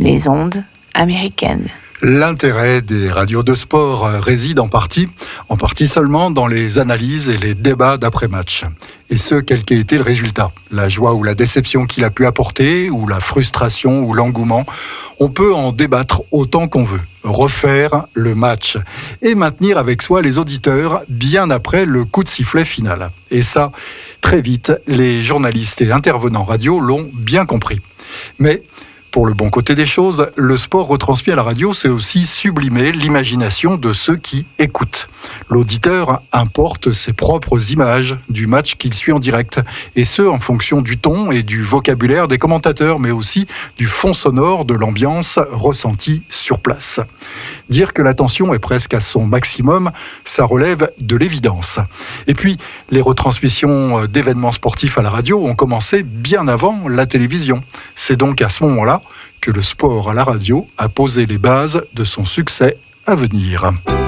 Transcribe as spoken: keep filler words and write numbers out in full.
les ondes américaines. L'intérêt des radios de sport réside en partie, en partie seulement, dans les analyses et les débats d'après-match. Et ce, quel qu'ait été le résultat. La joie ou la déception qu'il a pu apporter, ou la frustration ou l'engouement, on peut en débattre autant qu'on veut. Refaire le match et maintenir avec soi les auditeurs bien après le coup de sifflet final. Et ça, très vite, les journalistes et intervenants radio l'ont bien compris. Mais pour le bon côté des choses, le sport retransmis à la radio, c'est aussi sublimer l'imagination de ceux qui écoutent. L'auditeur importe ses propres images du match qu'il suit en direct, et ce, en fonction du ton et du vocabulaire des commentateurs, mais aussi du fond sonore de l'ambiance ressentie sur place. Dire que l'attention est presque à son maximum, ça relève de l'évidence. Et puis, les retransmissions d'événements sportifs à la radio ont commencé bien avant la télévision. C'est donc à ce moment-là que le sport à la radio a posé les bases de son succès à venir.